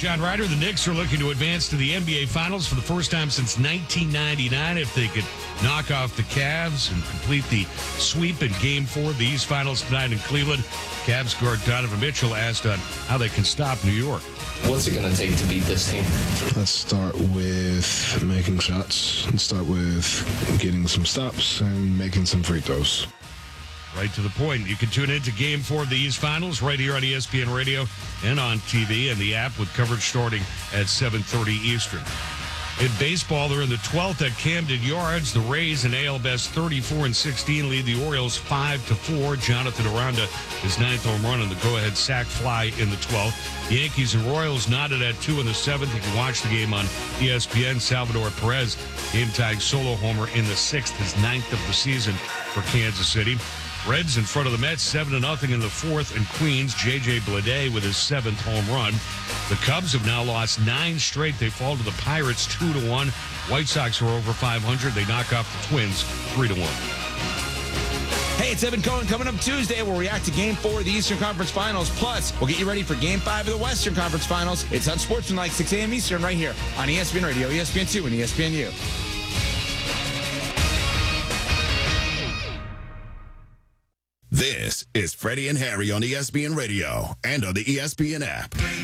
John Ryder. The Knicks are looking to advance to the NBA Finals for the first time since 1999 if they could knock off the Cavs and complete the sweep in Game 4 of the East Finals tonight in Cleveland. Cavs guard Donovan Mitchell asked on how they can stop New York. What's it going to take to beat this team? Let's start with making shots. Let's start with getting some stops and making some free throws. Right to the point. You can tune in to Game 4 of the East Finals right here on ESPN Radio and on TV and the app with coverage starting at 7:30 Eastern. In baseball, they're in the 12th at Camden Yards. The Rays in AL Best 34-16 lead the Orioles 5-4. Jonathan Aranda, his 9th home run on the go-ahead sac fly in the 12th. Yankees and Royals knotted at 2 in the 7th. You can watch the game on ESPN. Salvador Perez, game-tying solo homer in the 6th, his 9th of the season for Kansas City. Reds in front of the Mets 7-0 in the 4th, and Queens, J.J. Bleday with his 7th home run. The Cubs have now lost 9 straight. They fall to the Pirates 2-1. White Sox are over 500. They knock off the Twins 3-1. Hey, it's Evan Cohen. Coming up Tuesday, we'll react to Game 4 of the Eastern Conference Finals. Plus, we'll get you ready for Game 5 of the Western Conference Finals. It's on Sportsmanlike, 6 a.m. Eastern, right here on ESPN Radio, ESPN2, and ESPNU. This is Freddie and Harry on ESPN Radio and on the ESPN app.